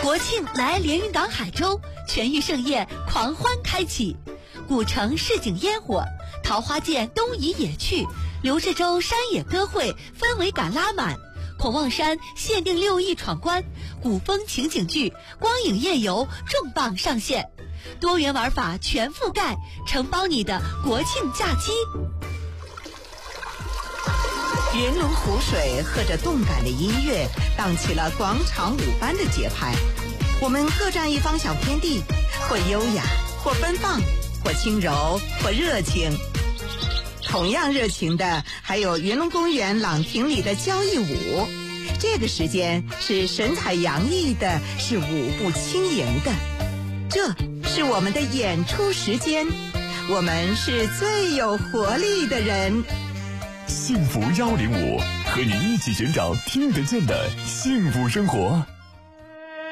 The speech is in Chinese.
国庆来连云港海州，全域盛宴狂欢开启，古城市井烟火，桃花涧东移野趣，刘志洲山野歌会氛围感拉满，孔望山限定6亿闯关，古风情景剧光影夜游重磅上线，多元玩法全覆盖，承包你的国庆假期。 云龙湖水和着动感的音乐，荡起了广场舞般的节拍。我们各占一方小天地，或优雅，或奔放，或轻柔，或热情。同样热情的还有云龙公园朗亭里的交谊舞，这个时间是神采洋溢的，是舞步轻盈的。这是我们的演出时间，我们是最有活力的人。 幸福105，和你一起寻找听得见的幸福生活。